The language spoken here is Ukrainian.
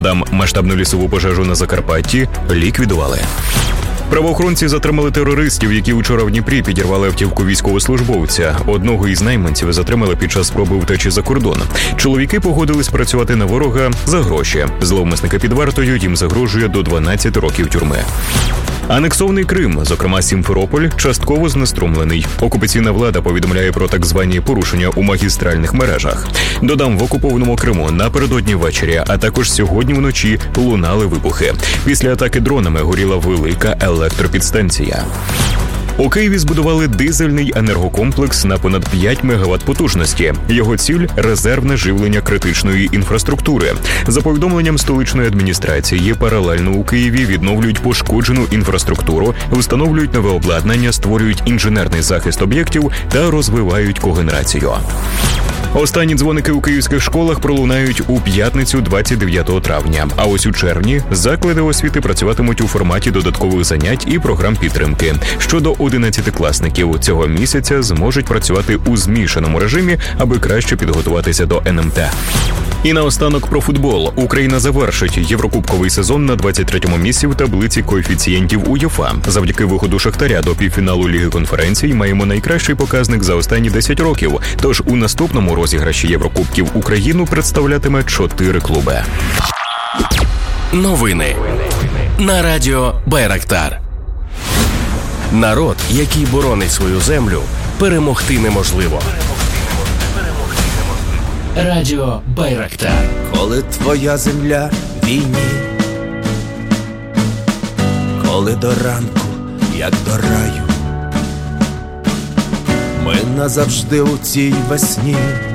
Там масштабну лісову пожежу на Закарпатті ліквідували. Правоохоронці затримали терористів, які учора в Дніпрі підірвали автівку військовослужбовця. Одного із найманців затримали під час спроби втечі за кордон. Чоловіки погодились працювати на ворога за гроші. Зловмисника під вартою, їм загрожує до 12 років тюрми. Анексований Крим, зокрема Сімферополь, частково знеструмлений. Окупаційна влада повідомляє про так звані порушення у магістральних мережах. Додам, в окупованому Криму напередодні ввечері, а також сьогодні вночі лунали вибухи. Після атаки дронами горіла велика електропідстанція. У Києві збудували дизельний енергокомплекс на понад 5 МВт потужності. Його ціль – резервне живлення критичної інфраструктури. За повідомленням столичної адміністрації, паралельно у Києві відновлюють пошкоджену інфраструктуру, встановлюють нове обладнання, створюють інженерний захист об'єктів та розвивають когенерацію. Останні дзвоники у київських школах пролунають у п'ятницю 29 травня. А ось у червні заклади освіти працюватимуть у форматі додаткових занять і програм підтримки. Щодо 11-класників, цього місяця зможуть працювати у змішаному режимі, аби краще підготуватися до НМТ. І наостанок про футбол. Україна завершить єврокубковий сезон на 23-му місці в таблиці коефіцієнтів УЄФА. Завдяки виходу Шахтаря до півфіналу Ліги конференцій маємо найкращий показник за останні 10 років. Тож у наступному розіграші Єврокубків Україну представлятиме 4 клуби. Новини на радіо Байрактар. Народ, який боронить свою землю, перемогти неможливо. Радіо Байрактар. Коли твоя земля в війні, коли до ранку, як до раю, ми назавжди у цій весні